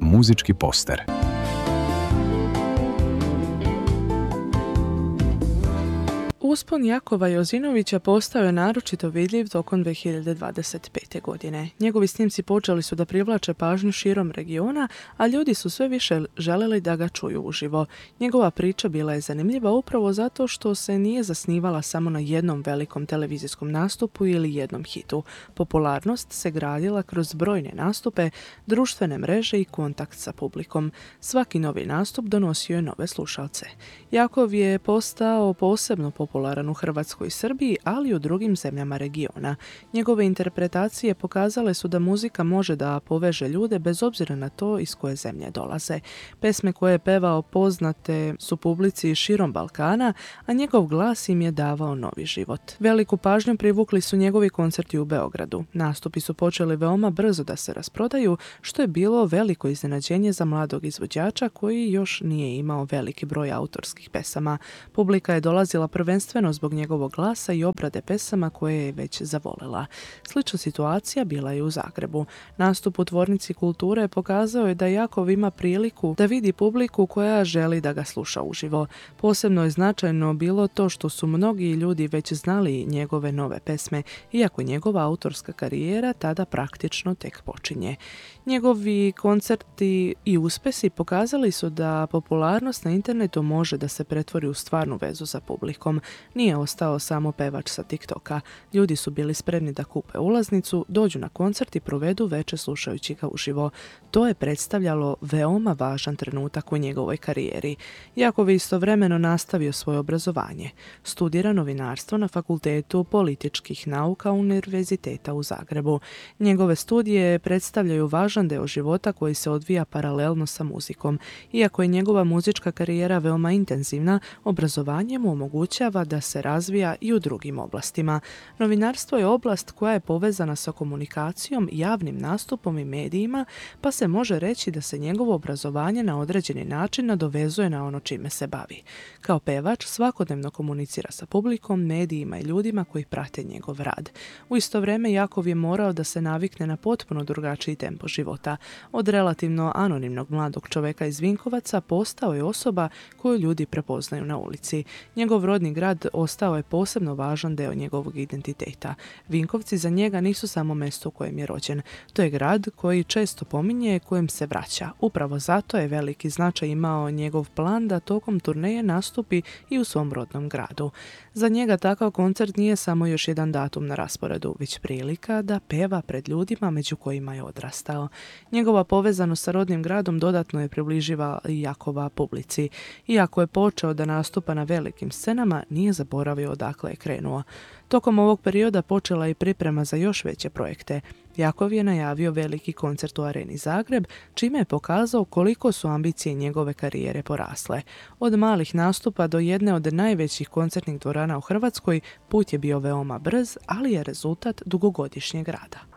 muzički poster. Uspon Jakova Jozinovića postao je naročito vidljiv tokom 2025. godine. Njegovi snimci počeli su da privlače pažnju širom regiona, a ljudi su sve više želeli da ga čuju uživo. Njegova priča bila je zanimljiva upravo zato što se nije zasnivala samo na jednom velikom televizijskom nastupu ili jednom hitu. Popularnost se gradila kroz brojne nastupe, društvene mreže i kontakt sa publikom. Svaki novi nastup donosio je nove slušalce. Jakov je postao posebno popularan u Hrvatskoj i Srbiji, ali i u drugim zemljama regiona. Njegove interpretacije pokazale su da muzika može da poveže ljude bez obzira na to iz koje zemlje dolaze. Pesme koje je pevao poznate su publici širom Balkana, a njegov glas im je davao novi život. Veliku pažnju privukli su njegovi koncerti u Beogradu. Nastupi su počeli veoma brzo da se rasprodaju, što je bilo veliko iznenađenje za mladog izvođača koji još nije imao veliki broj autorskih pesama. Publika je dolazila prvenstveno zbog njegovog glasa i obrade pesama koje je već zavolela. Slična situacija bila je u Zagrebu. Nastup u Tvornici kulture pokazao je da Jakov ima priliku da vidi publiku koja želi da ga sluša uživo. Posebno je značajno bilo to što su mnogi ljudi već znali njegove nove pesme, iako njegova autorska karijera tada praktično tek počinje. Njegovi koncerti i uspesi pokazali su da popularnost na internetu može da se pretvori u stvarnu vezu sa publikom. Nije ostao samo pevač sa TikToka. Ljudi su bili spremni da kupe ulaznicu, dođu na koncert i provedu večer slušajući ga uživo. To je predstavljalo veoma važan trenutak u njegovoj karijeri. Jakov je istovremeno nastavio svoje obrazovanje. Studira novinarstvo na Fakultetu političkih nauka Univerziteta u Zagrebu. Njegove studije predstavljaju važan deo života koji se odvija paralelno sa muzikom. Iako je njegova muzička karijera veoma intenzivna, obrazovanje mu omogućava da se razvija i u drugim oblastima. Novinarstvo je oblast koja je povezana sa komunikacijom, javnim nastupom i medijima, pa se može reći da se njegovo obrazovanje na određeni način nadovezuje na ono čime se bavi. Kao pevač svakodnevno komunicira sa publikom, medijima i ljudima koji prate njegov rad. U isto vrijeme Jakov je morao da se navikne na potpuno drugačiji tempo života. Od relativno anonimnog mladog čoveka iz Vinkovaca postao je osoba koju ljudi prepoznaju na ulici. Njegov rodni grad ostao je posebno važan deo njegovog identiteta. Vinkovci za njega nisu samo mjesto u kojem je rođen. To je grad koji često pominje i kojem se vraća. Upravo zato je veliki značaj imao njegov plan da tokom turneje nastupi i u svom rodnom gradu. Za njega takav koncert nije samo još jedan datum na rasporedu, već prilika da peva pred ljudima među kojima je odrastao. Njegova povezanost sa rodnim gradom dodatno je približiva Jakova publici. Iako je počeo da nastupa na velikim scenama, nije zaboravio odakle je krenuo. Tokom ovog perioda počela je i priprema za još veće projekte. Jakov je najavio veliki koncert u Areni Zagreb, čime je pokazao koliko su ambicije njegove karijere porasle. Od malih nastupa do jedne od najvećih koncertnih dvorana u Hrvatskoj put je bio veoma brz, ali je rezultat dugogodišnjeg rada.